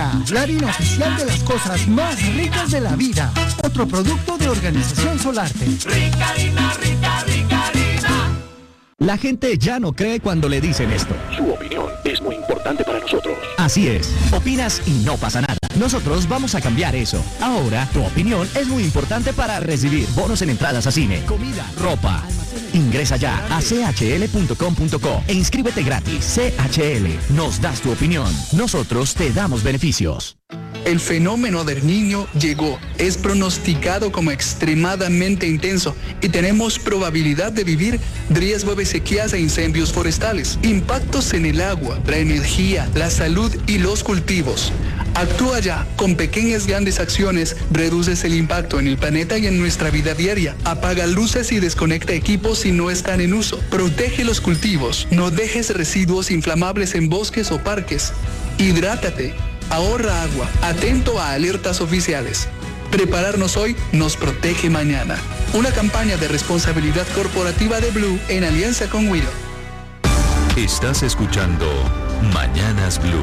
Rica, la harina oficial de las cosas más ricas de la vida. Otro producto de Organización Solarte. Rica harina, rica, rica harina. La gente ya no cree cuando le dicen esto. Su opinión es muy importante para nosotros. Así es, opinas y no pasa nada. Nosotros vamos a cambiar eso. Ahora, tu opinión es muy importante para recibir bonos en entradas a cine, comida, ropa. Ingresa ya a chl.com.co e inscríbete gratis. CHL, nos das tu opinión. Nosotros te damos beneficios. El fenómeno del Niño llegó, es pronosticado como extremadamente intenso y tenemos probabilidad de vivir riesgo de sequías e incendios forestales, impactos en el agua, la energía, la salud y los cultivos. Actúa ya, con pequeñas grandes acciones, reduces el impacto en el planeta y en nuestra vida diaria. Apaga luces y desconecta equipos si no están en uso. Protege los cultivos, no dejes residuos inflamables en bosques o parques. Hidrátate. Ahorra agua, atento a alertas oficiales. Prepararnos hoy nos protege mañana. Una campaña de responsabilidad corporativa de Blue en alianza con Wido. Estás escuchando Mañanas Blue.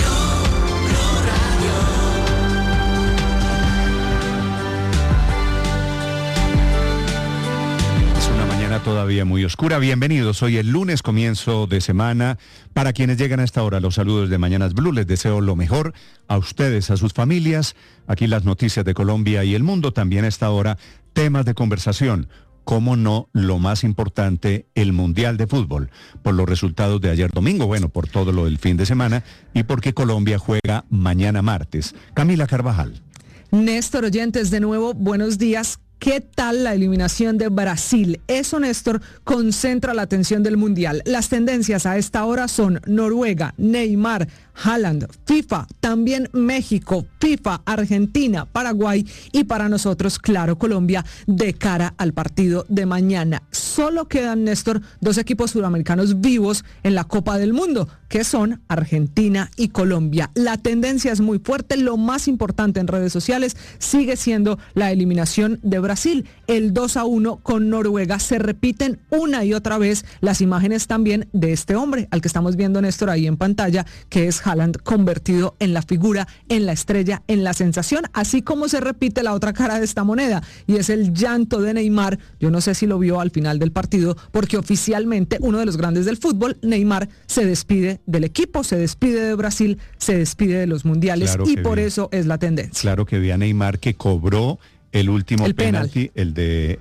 Todavía muy oscura. Bienvenidos. Hoy el lunes, comienzo de semana. Para quienes llegan a esta hora, los saludos de Mañanas Blue. Les deseo lo mejor a ustedes, a sus familias. Aquí las noticias de Colombia y el mundo. También a esta hora, temas de conversación. Cómo no, lo más importante, el Mundial de Fútbol. Por los resultados de ayer domingo, bueno, por todo lo del fin de semana y porque Colombia juega mañana martes. Camila Carvajal. Néstor, oyentes, de nuevo, buenos días. ¿Qué tal la eliminación de Brasil? Eso, Néstor, concentra la atención del Mundial. Las tendencias a esta hora son Noruega, Neymar, Haaland, FIFA, también México, FIFA, Argentina, Paraguay y para nosotros, claro, Colombia, de cara al partido de mañana. Solo quedan, Néstor, dos equipos sudamericanos vivos en la Copa del Mundo, que son Argentina y Colombia. La tendencia es muy fuerte. Lo más importante en redes sociales sigue siendo la eliminación de Brasil. El 2-1 con Noruega. Se repiten una y otra vez las imágenes también de este hombre, al que estamos viendo, Néstor, ahí en pantalla, que es Haaland, convertido en la figura, en la estrella, en la sensación, así como se repite la otra cara de esta moneda, y es el llanto de Neymar. Yo no sé si lo vio al final del partido, porque oficialmente uno de los grandes del fútbol, Neymar, se despide del equipo, se despide de Brasil, se despide de los mundiales, claro, y por eso es la tendencia. Claro que vi a Neymar que cobró el último penalti, el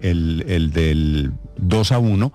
del 2-1,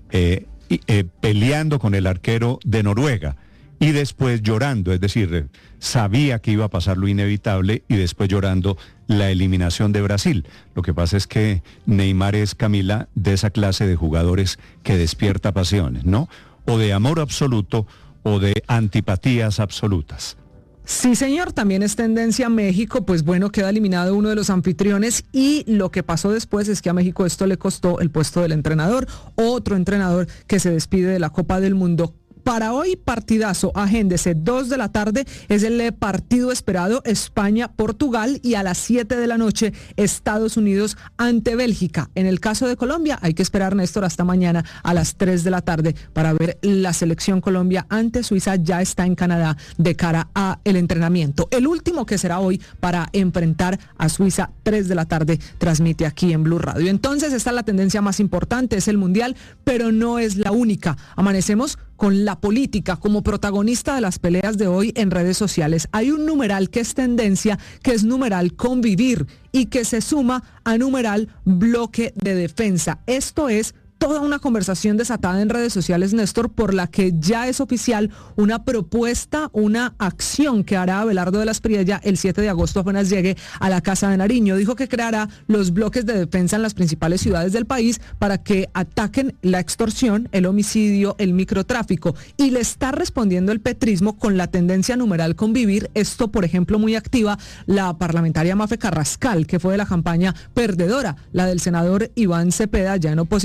peleando con el arquero de Noruega. Y después llorando, es decir, sabía que iba a pasar lo inevitable y después llorando la eliminación de Brasil. Lo que pasa es que Neymar es, Camila, de esa clase de jugadores que despierta pasiones, ¿no? O de amor absoluto o de antipatías absolutas. Sí, señor, también es tendencia México, pues bueno, queda eliminado uno de los anfitriones y lo que pasó después es que a México esto le costó el puesto del entrenador, otro entrenador que se despide de la Copa del Mundo. Para hoy, partidazo, agéndese, 2 de la tarde, es el partido esperado, España-Portugal, y a las 7 de la noche, Estados Unidos ante Bélgica. En el caso de Colombia, hay que esperar, Néstor, hasta mañana a las 3 de la tarde para ver la selección Colombia ante Suiza. Ya está en Canadá de cara a el entrenamiento. El último, que será hoy para enfrentar a Suiza, 3 de la tarde, transmite aquí en Blue Radio. Entonces, esta es la tendencia más importante, es el Mundial, pero no es la única. Amanecemos con la política como protagonista de las peleas de hoy en redes sociales. Hay un numeral que es tendencia, que es numeral convivir y que se suma a numeral bloque de defensa. Esto es toda una conversación desatada en redes sociales, Néstor, por la que ya es oficial una propuesta, una acción que hará Abelardo de la Espriella el 7 de agosto apenas llegue a la Casa de Nariño. Dijo que creará los bloques de defensa en las principales ciudades del país para que ataquen la extorsión, el homicidio, el microtráfico, y le está respondiendo el petrismo con la tendencia numeral convivir. Esto, por ejemplo, muy activa la parlamentaria Mafe Carrascal, que fue de la campaña perdedora, la del senador Iván Cepeda, ya en oposición,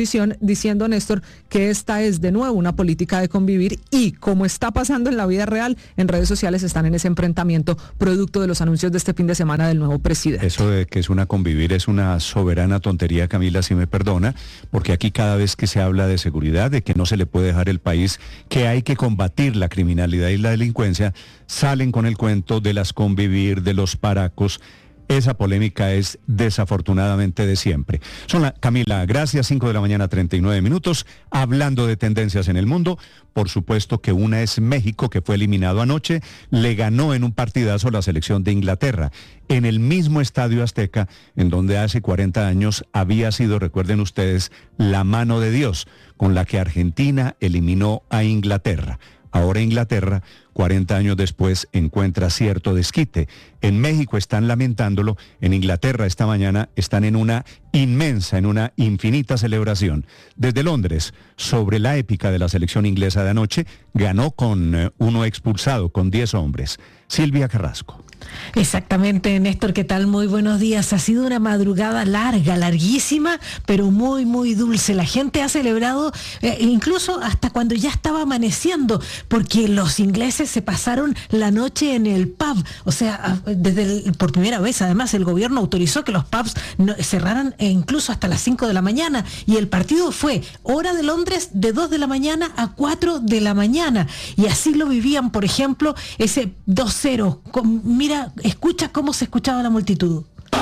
diciendo, Néstor, que esta es de nuevo una política de convivir y, como está pasando en la vida real, en redes sociales están en ese enfrentamiento producto de los anuncios de este fin de semana del nuevo presidente. Eso de que es una convivir es una soberana tontería, Camila, si me perdona, porque aquí cada vez que se habla de seguridad, de que no se le puede dejar el país, que hay que combatir la criminalidad y la delincuencia, salen con el cuento de las convivir, de los paracos. Esa polémica es desafortunadamente de siempre. Camila, gracias, 5 de la mañana, 39 minutos. Hablando de tendencias en el mundo, por supuesto que una es México, que fue eliminado anoche, le ganó en un partidazo la selección de Inglaterra, en el mismo Estadio Azteca, en donde hace 40 años había sido, recuerden ustedes, la mano de Dios, con la que Argentina eliminó a Inglaterra. Ahora Inglaterra, 40 años después, encuentra cierto desquite. En México están lamentándolo, en Inglaterra esta mañana están en una inmensa, en una infinita celebración. Desde Londres, sobre la épica de la selección inglesa de anoche, ganó con uno expulsado, con 10 hombres. Silvia Carrasco. Exactamente, Néstor, ¿qué tal? Muy buenos días. Ha sido una madrugada larga, larguísima, pero muy, muy dulce. La gente ha celebrado incluso hasta cuando ya estaba amaneciendo, porque los ingleses se pasaron la noche en el pub. O sea, por primera vez, además, el gobierno autorizó que los pubs cerraran incluso hasta las 5 de la mañana. Y el partido fue hora de Londres de 2 de la mañana a 4 de la mañana. Y así lo vivían, por ejemplo, ese 2-0. Mira, escucha cómo se escuchaba la multitud.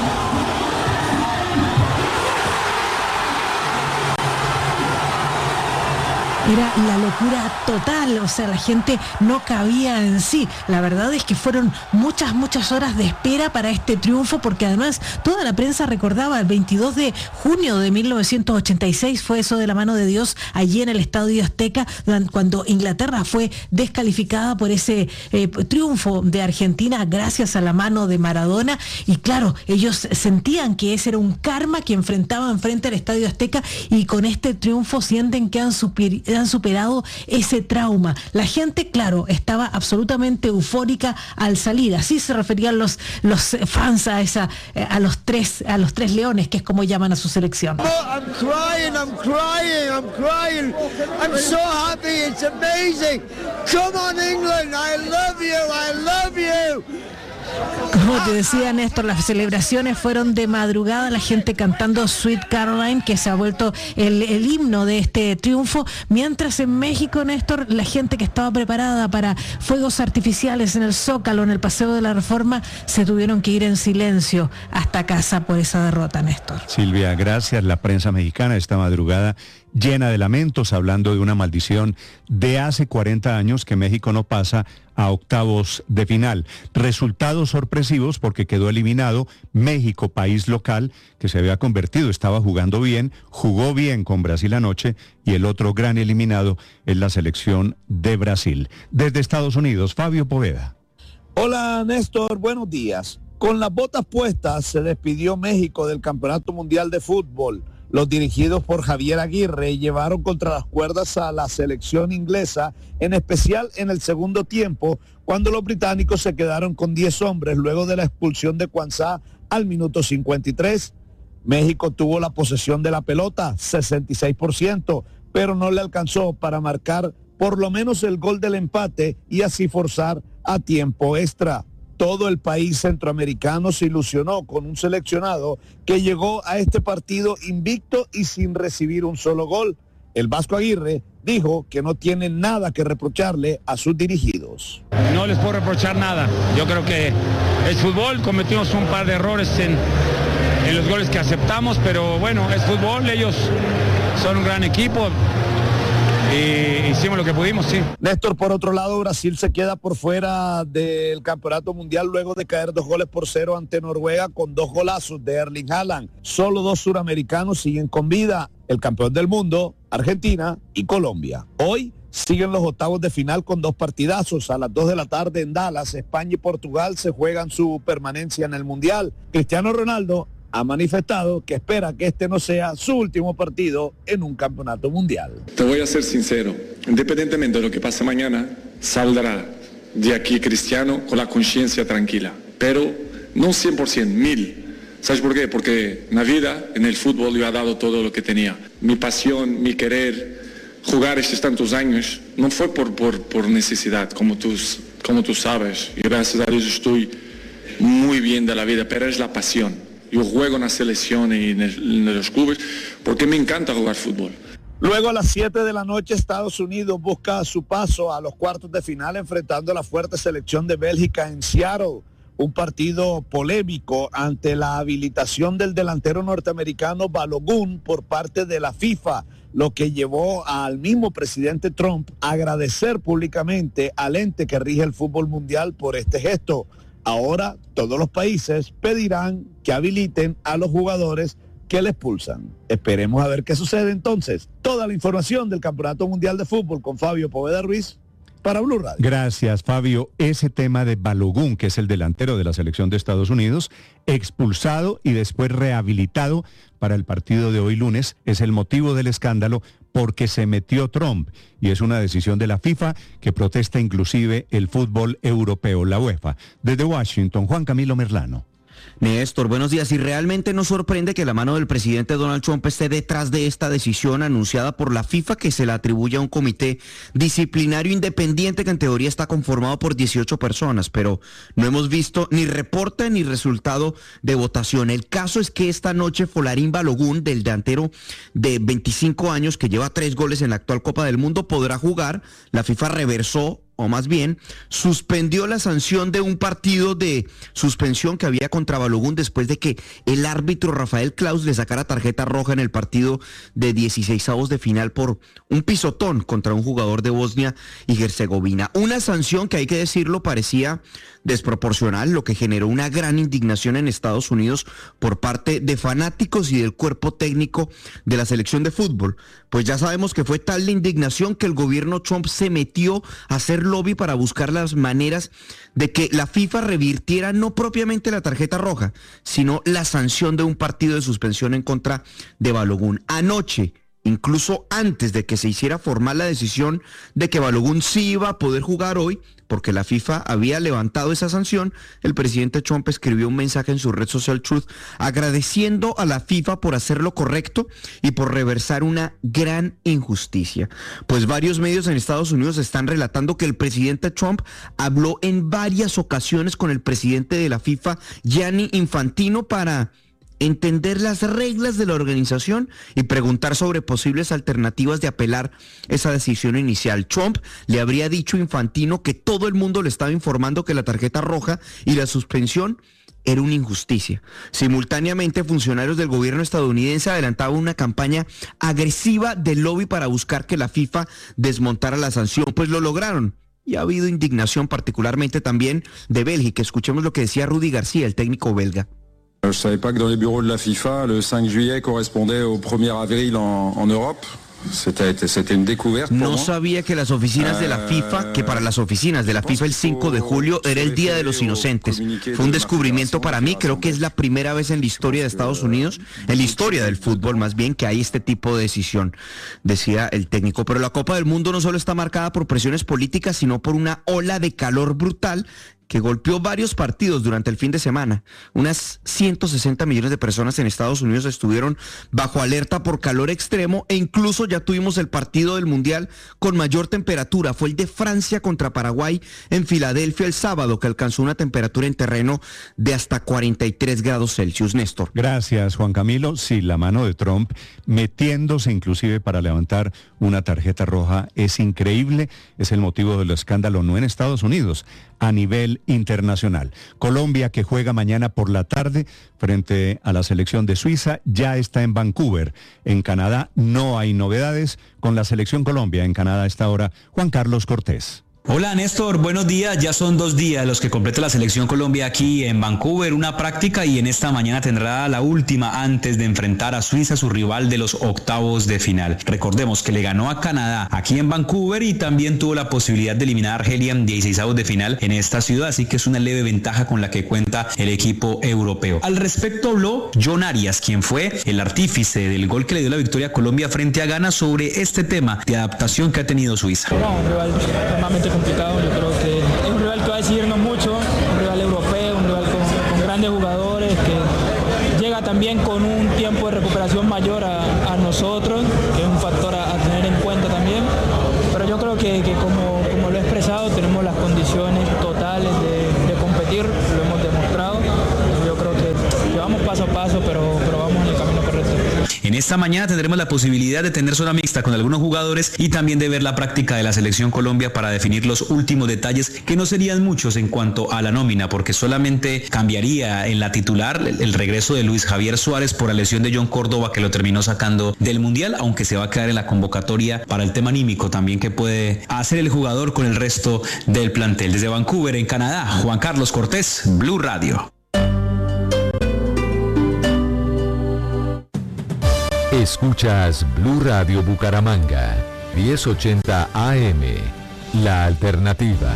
Era la locura total, o sea, la gente no cabía en sí. La verdad es que fueron muchas horas de espera para este triunfo, porque además toda la prensa recordaba el 22 de junio de 1986, fue eso de la mano de Dios, allí en el Estadio Azteca, cuando Inglaterra fue descalificada por ese triunfo de Argentina gracias a la mano de Maradona. Y claro, ellos sentían que ese era un karma que enfrentaban frente al Estadio Azteca, y con este triunfo sienten que han superado ese trauma. La gente, claro, estaba absolutamente eufórica al salir. Así se referían los fans a los tres leones, que es como llaman a su selección. I'm crying. I'm so happy, it's amazing. Come on, England, I love you. Como te decía, Néstor, las celebraciones fueron de madrugada, la gente cantando Sweet Caroline, que se ha vuelto el himno de este triunfo, mientras en México, Néstor, la gente que estaba preparada para fuegos artificiales en el Zócalo, en el Paseo de la Reforma, se tuvieron que ir en silencio hasta casa por esa derrota, Néstor. Silvia, gracias. La prensa mexicana esta madrugada llena de lamentos, hablando de una maldición de hace 40 años que México no pasa a octavos de final. Resultados sorpresivos porque quedó eliminado México, país local que se había convertido, estaba jugando bien, jugó bien con Brasil anoche, y el otro gran eliminado es la selección de Brasil. Desde Estados Unidos, Fabio Poveda. Hola, Néstor, buenos días. Con las botas puestas se despidió México del Campeonato Mundial de Fútbol. Los dirigidos por Javier Aguirre llevaron contra las cuerdas a la selección inglesa, en especial en el segundo tiempo, cuando los británicos se quedaron con 10 hombres luego de la expulsión de Quansah al minuto 53. México tuvo la posesión de la pelota, 66%, pero no le alcanzó para marcar por lo menos el gol del empate y así forzar a tiempo extra. Todo el país centroamericano se ilusionó con un seleccionado que llegó a este partido invicto y sin recibir un solo gol. El Vasco Aguirre dijo que no tiene nada que reprocharle a sus dirigidos. No les puedo reprochar nada. Yo creo que es fútbol, cometimos un par de errores en los goles que aceptamos, pero bueno, es fútbol, ellos son un gran equipo. Y hicimos lo que pudimos, sí. Néstor, por otro lado, Brasil se queda por fuera del Campeonato Mundial luego de caer 2-0 ante Noruega con 2 golazos de Erling Haaland. Solo 2 suramericanos siguen con vida, el campeón del mundo, Argentina y Colombia. Hoy siguen los octavos de final con 2 partidazos. A las 2 de la tarde en Dallas, España y Portugal se juegan su permanencia en el Mundial. Cristiano Ronaldo ha manifestado que espera que este no sea su último partido en un campeonato mundial. Te voy a ser sincero, independientemente de lo que pase mañana, saldrá de aquí Cristiano con la conciencia tranquila, pero no 100%, 1000%. ¿Sabes por qué? Porque en la vida, en el fútbol, yo he dado todo lo que tenía. Mi pasión, mi querer jugar estos tantos años, no fue por necesidad, como tú sabes. Y gracias a Dios estoy muy bien de la vida, pero es la pasión. Yo juego en la selección y en los clubes porque me encanta jugar fútbol. Luego a las 7 de la noche Estados Unidos busca su paso a los cuartos de final enfrentando a la fuerte selección de Bélgica en Seattle. Un partido polémico ante la habilitación del delantero norteamericano Balogun por parte de la FIFA, lo que llevó al mismo presidente Trump a agradecer públicamente al ente que rige el fútbol mundial por este gesto. Ahora todos los países pedirán que habiliten a los jugadores que le expulsan. Esperemos a ver qué sucede entonces. Toda la información del Campeonato Mundial de Fútbol con Fabio Poveda Ruiz para Blue Radio. Gracias, Fabio. Ese tema de Balogun, que es el delantero de la selección de Estados Unidos, expulsado y después rehabilitado para el partido de hoy lunes, es el motivo del escándalo porque se metió Trump y es una decisión de la FIFA que protesta inclusive el fútbol europeo, la UEFA. Desde Washington, Juan Camilo Merlano. Néstor, buenos días. Y realmente nos sorprende que la mano del presidente Donald Trump esté detrás de esta decisión anunciada por la FIFA que se le atribuye a un comité disciplinario independiente que en teoría está conformado por 18 personas, pero no hemos visto ni reporte ni resultado de votación. El caso es que esta noche Folarin Balogun, del delantero de 25 años que lleva 3 goles en la actual Copa del Mundo, podrá jugar. La FIFA reversó, o más bien, suspendió la sanción de un partido de suspensión que había contra Balogun después de que el árbitro Rafael Klaus le sacara tarjeta roja en el partido de 16avos de final por un pisotón contra un jugador de Bosnia y Herzegovina. Una sanción que, hay que decirlo, parecía desproporcional, lo que generó una gran indignación en Estados Unidos por parte de fanáticos y del cuerpo técnico de la selección de fútbol. Pues ya sabemos que fue tal la indignación que el gobierno Trump se metió a hacer lobby para buscar las maneras de que la FIFA revirtiera no propiamente la tarjeta roja, sino la sanción de un partido de suspensión en contra de Balogun. Anoche, incluso antes de que se hiciera formal la decisión de que Balogun sí iba a poder jugar hoy, porque la FIFA había levantado esa sanción, el presidente Trump escribió un mensaje en su red social Truth agradeciendo a la FIFA por hacer lo correcto y por reversar una gran injusticia. Pues varios medios en Estados Unidos están relatando que el presidente Trump habló en varias ocasiones con el presidente de la FIFA, Gianni Infantino, para entender las reglas de la organización y preguntar sobre posibles alternativas de apelar esa decisión inicial. Trump le habría dicho a Infantino que todo el mundo le estaba informando que la tarjeta roja y la suspensión era una injusticia. Simultáneamente, funcionarios del gobierno estadounidense adelantaban una campaña agresiva de lobby para buscar que la FIFA desmontara la sanción. Pues lo lograron. Y ha habido indignación particularmente también de Bélgica. Escuchemos lo que decía Rudy García, el técnico belga. Je ne savais pas que dans les bureaux de la FIFA, le 5 juillet correspondait au 1er avril en Europe. C'était une découverte. No sabía que las oficinas de la FIFA, que para las oficinas de la FIFA el 5 de julio era el Día de los Inocentes. Fue un descubrimiento para mí, creo que es la primera vez en la historia de Estados Unidos, en la historia del fútbol más bien, que hay este tipo de decisión, decía el técnico. Pero la Copa del Mundo no solo está marcada por presiones políticas, sino por una ola de calor brutal que golpeó varios partidos durante el fin de semana. Unas 160 millones de personas en Estados Unidos estuvieron bajo alerta por calor extremo e incluso ya tuvimos el partido del Mundial con mayor temperatura. Fue el de Francia contra Paraguay en Filadelfia el sábado, que alcanzó una temperatura en terreno de hasta 43 grados Celsius. Néstor. Gracias, Juan Camilo. Sí, la mano de Trump metiéndose inclusive para levantar una tarjeta roja es increíble. Es el motivo del escándalo, no en Estados Unidos, a nivel internacional. Colombia, que juega mañana por la tarde frente a la selección de Suiza, ya está en Vancouver. En Canadá no hay novedades con la selección Colombia. En Canadá a esta hora, Juan Carlos Cortés. Hola Néstor, buenos días. Ya son 2 días los que completa la selección Colombia aquí en Vancouver, una práctica, y en esta mañana tendrá la última antes de enfrentar a Suiza, su rival de los octavos de final. Recordemos que le ganó a Canadá aquí en Vancouver y también tuvo la posibilidad de eliminar a Argelia en 16avos de final en esta ciudad, así que es una leve ventaja con la que cuenta el equipo europeo. Al respecto habló John Arias, quien fue el artífice del gol que le dio la victoria a Colombia frente a Ghana, sobre este tema de adaptación que ha tenido Suiza. No, un rival normalmente complicado. Yo creo que es un rival que va a exigirnos mucho, un rival europeo, un rival con grandes jugadores que Esta mañana tendremos la posibilidad de tener zona mixta con algunos jugadores y también de ver la práctica de la Selección Colombia para definir los últimos detalles, que no serían muchos en cuanto a la nómina, porque solamente cambiaría en la titular el regreso de Luis Javier Suárez por la lesión de John Córdoba, que lo terminó sacando del Mundial, aunque se va a quedar en la convocatoria para el tema anímico también que puede hacer el jugador con el resto del plantel. Desde Vancouver, en Canadá, Juan Carlos Cortés, Blue Radio. Escuchas Blue Radio Bucaramanga, 1080 AM, la alternativa.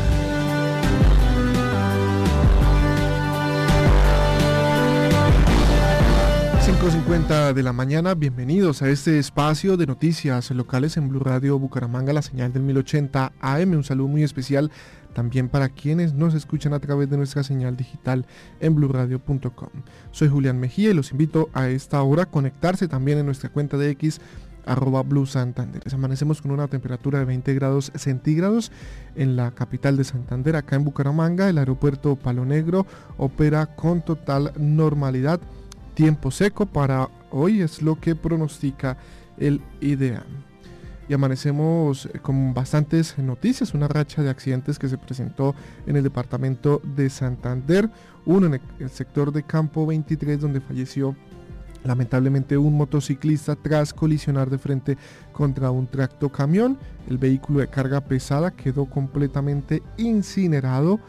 5:50 de la mañana, bienvenidos a este espacio de noticias locales en Blue Radio Bucaramanga, la señal del 1080 AM. Un saludo muy especial también para quienes nos escuchan a través de nuestra señal digital en bluradio.com. Soy Julián Mejía y los invito a esta hora a conectarse también en nuestra cuenta de X, @Blue Santander. Amanecemos con una temperatura de 20 grados centígrados en la capital de Santander, acá en Bucaramanga. El aeropuerto Palo Negro opera con total normalidad. Tiempo seco para hoy es lo que pronostica el IDEAM. Y amanecemos con bastantes noticias, una racha de accidentes que se presentó en el departamento de Santander, uno en el sector de Campo 23, donde falleció lamentablemente un motociclista tras colisionar de frente contra un tractocamión. El vehículo de carga pesada quedó completamente incinerado.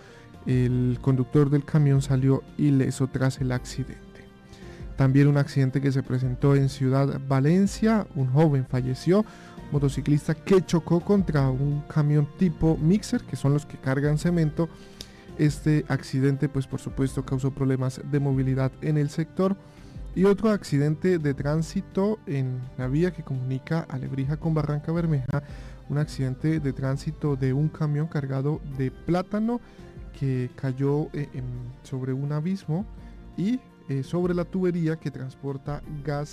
El conductor del camión salió ileso tras el accidente. También un accidente que se presentó en Ciudad Valencia, un joven falleció, motociclista que chocó contra un camión tipo mixer, que son los que cargan cemento. Este accidente pues por supuesto causó problemas de movilidad en el sector. Y otro accidente de tránsito en la vía que comunica a Lebrija con Barranca Bermeja, un accidente de tránsito de un camión cargado de plátano que cayó sobre un abismo y sobre la tubería que transporta gas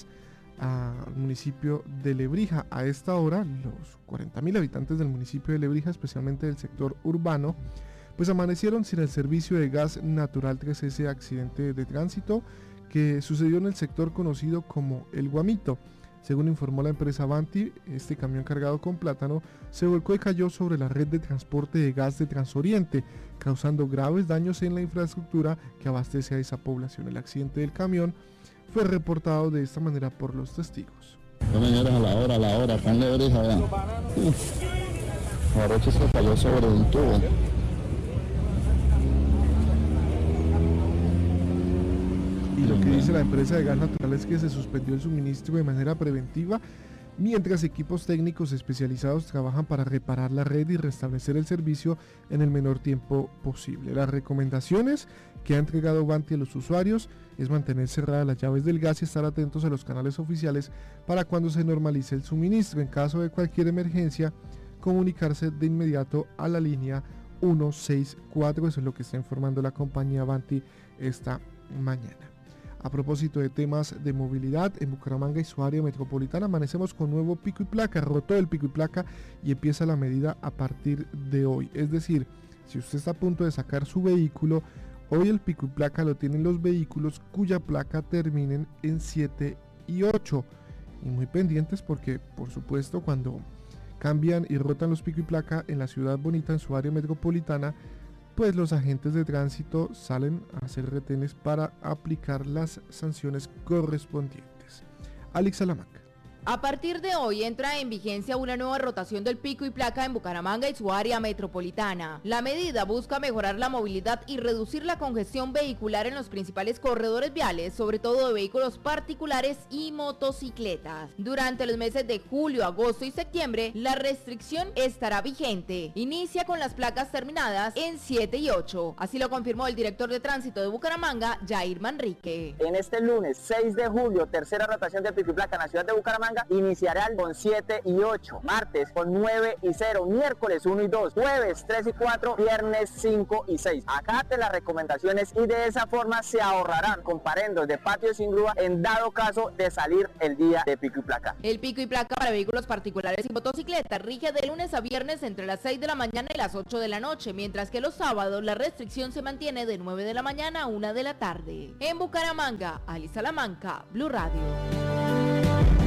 al municipio de Lebrija. A esta hora, los 40.000 habitantes del municipio de Lebrija, especialmente del sector urbano, pues amanecieron sin el servicio de gas natural tras ese accidente de tránsito que sucedió en el sector conocido como El Guamito. Según informó la empresa Avanti, este camión cargado con plátano se volcó y cayó sobre la red de transporte de gas de Transoriente, causando graves daños en la infraestructura que abastece a esa población. El accidente del camión fue reportado de esta manera por los testigos. Señores, a la hora, acá en Lebrija, vean. La rocha se cayó sobre un tubo. Y lo que dice la empresa de gas natural es que se suspendió el suministro de manera preventiva, mientras equipos técnicos especializados trabajan para reparar la red y restablecer el servicio en el menor tiempo posible. Las recomendaciones que ha entregado Avanti a los usuarios es mantener cerradas las llaves del gas y estar atentos a los canales oficiales para cuando se normalice el suministro. En caso de cualquier emergencia, comunicarse de inmediato a la línea 164, eso es lo que está informando la compañía Avanti esta mañana. A propósito de temas de movilidad, en Bucaramanga y su área metropolitana amanecemos con nuevo pico y placa, rotó el pico y placa y empieza la medida a partir de hoy. Es decir, si usted está a punto de sacar su vehículo, hoy el pico y placa lo tienen los vehículos cuya placa terminen en 7 y 8. Y muy pendientes porque, por supuesto, cuando cambian y rotan los pico y placa en la ciudad bonita, en su área metropolitana, pues los agentes de tránsito salen a hacer retenes para aplicar las sanciones correspondientes. Alex Salamanca. A partir de hoy entra en vigencia una nueva rotación del pico y placa en Bucaramanga y su área metropolitana. La medida busca mejorar la movilidad y reducir la congestión vehicular en los principales corredores viales, sobre todo de vehículos particulares y motocicletas. Durante los meses de julio, agosto y septiembre, la restricción estará vigente. Inicia con las placas terminadas en 7 y 8. Así lo confirmó el director de tránsito de Bucaramanga, Jair Manrique. En este lunes 6 de julio, tercera rotación del pico y placa en la ciudad de Bucaramanga, iniciará con 7 y 8, martes con 9 y 0, miércoles 1 y 2, jueves 3 y 4, viernes 5 y 6. Acate las recomendaciones y de esa forma se ahorrarán comparendos de patio sin grúa en dado caso de salir el día de pico y placa. El pico y placa para vehículos particulares y motocicletas rige de lunes a viernes entre las 6 de la mañana y las 8 de la noche, mientras que los sábados la restricción se mantiene de 9 de la mañana a 1 de la tarde. En Bucaramanga, Ali Salamanca, Blue Radio.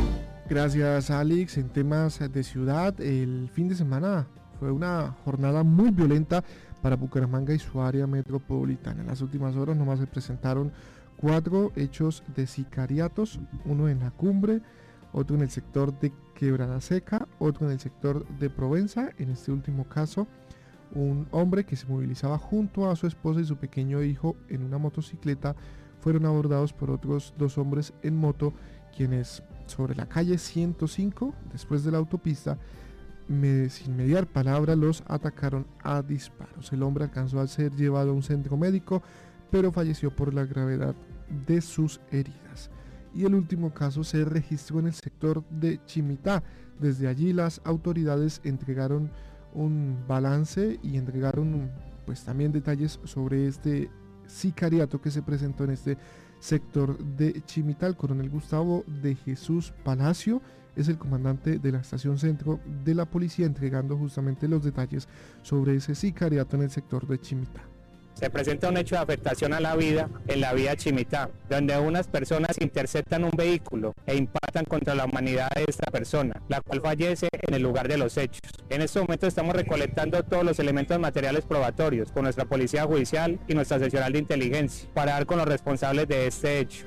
Gracias, Alex. En temas de ciudad, el fin de semana fue una jornada muy violenta para Bucaramanga y su área metropolitana. En las últimas horas nomás se presentaron 4 hechos de sicariatos, uno en La Cumbre, otro en el sector de Quebrada Seca, otro en el sector de Provenza. En este último caso, un hombre que se movilizaba junto a su esposa y su pequeño hijo en una motocicleta fueron abordados por otros 2 hombres en moto, quienes sobre la calle 105, después de la autopista, sin mediar palabra, los atacaron a disparos. El hombre alcanzó a ser llevado a un centro médico, pero falleció por la gravedad de sus heridas. Y el último caso se registró en el sector de Chimitá. Desde allí las autoridades entregaron un balance y entregaron pues también detalles sobre este sicariato que se presentó en este sector de Chimitá. El coronel Gustavo de Jesús Palacio es el comandante de la estación centro de la policía, entregando justamente los detalles sobre ese sicariato en el sector de Chimitá. Se presenta un hecho de afectación a la vida en la vía Chimitá, donde unas personas interceptan un vehículo e impactan contra la humanidad de esta persona, la cual fallece en el lugar de los hechos. En este momento estamos recolectando todos los elementos materiales probatorios con nuestra policía judicial y nuestra seccional de inteligencia para dar con los responsables de este hecho.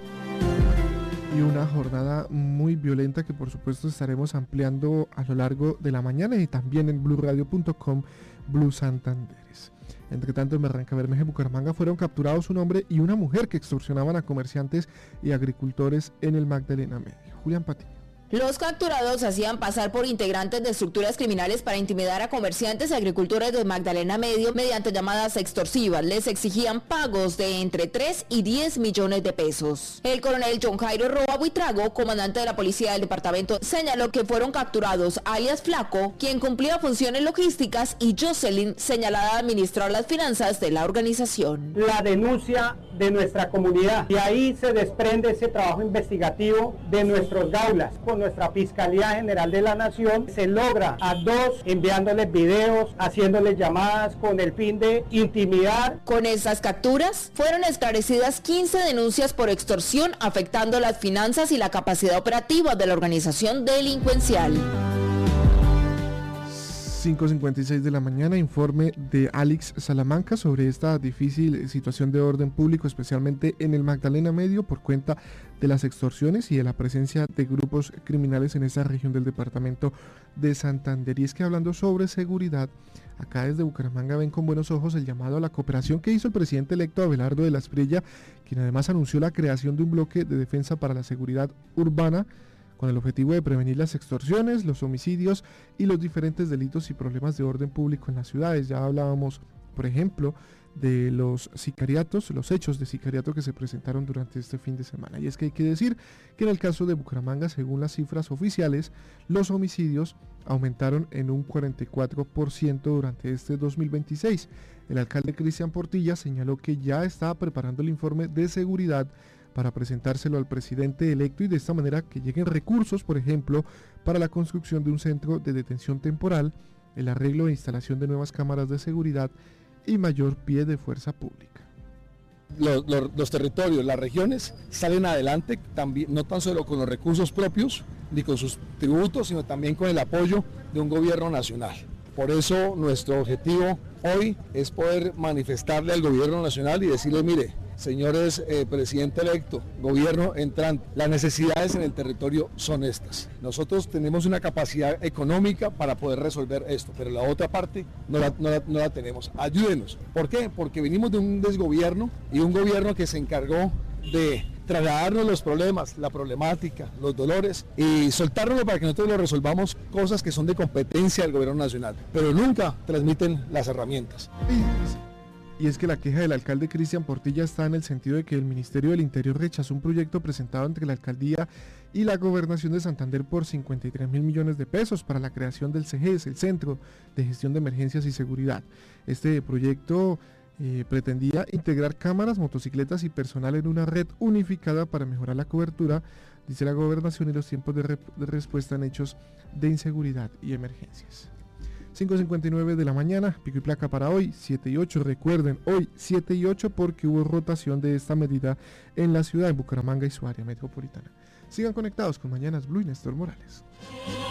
Y una jornada muy violenta que por supuesto estaremos ampliando a lo largo de la mañana y también en blurradio.com, Blue Santanderes. Entre tanto, en Barranca Bermeja, Bucaramanga, fueron capturados un hombre y una mujer que extorsionaban a comerciantes y agricultores en el Magdalena Medio. Julián Patiño. Los capturados hacían pasar por integrantes de estructuras criminales para intimidar a comerciantes y agricultores de Magdalena Medio mediante llamadas extorsivas. Les exigían pagos de entre 3 y 10 millones de pesos. El coronel John Jairo Roa Buitrago, comandante de la policía del departamento, señaló que fueron capturados alias Flaco, quien cumplía funciones logísticas, y Jocelyn, señalada de administrar las finanzas de la organización. La denuncia de nuestra comunidad, y ahí se desprende ese trabajo investigativo de nuestros gaulas. Con nuestra Fiscalía General de la Nación se logra a 2 enviándoles videos, haciéndoles llamadas con el fin de intimidar. Con estas capturas fueron esclarecidas 15 denuncias por extorsión afectando las finanzas y la capacidad operativa de la organización delincuencial. 5:56 de la mañana, informe de Alex Salamanca sobre esta difícil situación de orden público, especialmente en el Magdalena Medio, por cuenta de las extorsiones y de la presencia de grupos criminales en esa región del departamento de Santander. Y es que hablando sobre seguridad, acá desde Bucaramanga ven con buenos ojos el llamado a la cooperación que hizo el presidente electo Abelardo de la Espriella, quien además anunció la creación de un bloque de defensa para la seguridad urbana, con el objetivo de prevenir las extorsiones, los homicidios y los diferentes delitos y problemas de orden público en las ciudades. Ya hablábamos, por ejemplo, de los sicariatos, los hechos de sicariato que se presentaron durante este fin de semana. Y es que hay que decir que en el caso de Bucaramanga, según las cifras oficiales, los homicidios aumentaron en un 44% durante este 2026. El alcalde Cristian Portilla señaló que ya está preparando el informe de seguridad para presentárselo al presidente electo y de esta manera que lleguen recursos, por ejemplo, para la construcción de un centro de detención temporal, el arreglo e instalación de nuevas cámaras de seguridad y mayor pie de fuerza pública. Los territorios, las regiones salen adelante también, no tan solo con los recursos propios ni con sus tributos, sino también con el apoyo de un gobierno nacional. Por eso nuestro objetivo hoy es poder manifestarle al gobierno nacional y decirle, mire, señores presidente electo, gobierno entrante, las necesidades en el territorio son estas. Nosotros tenemos una capacidad económica para poder resolver esto, pero la otra parte no la tenemos. Ayúdenos. ¿Por qué? Porque venimos de un desgobierno y un gobierno que se encargó de trasladarnos los problemas, la problemática, los dolores y soltárnoslo para que nosotros lo resolvamos, cosas que son de competencia del gobierno nacional, pero nunca transmiten las herramientas. Y es que la queja del alcalde Cristian Portilla está en el sentido de que el Ministerio del Interior rechazó un proyecto presentado entre la alcaldía y la gobernación de Santander por 53.000 millones de pesos para la creación del CEGES, el Centro de Gestión de Emergencias y Seguridad. Este proyecto pretendía integrar cámaras, motocicletas y personal en una red unificada para mejorar la cobertura, dice la gobernación, y los tiempos de respuesta en hechos de inseguridad y emergencias. 5:59 de la mañana, pico y placa para hoy, 7 y 8, recuerden, hoy 7 y 8 porque hubo rotación de esta medida en la ciudad de Bucaramanga y su área metropolitana. Sigan conectados con Mañanas Blue y Néstor Morales.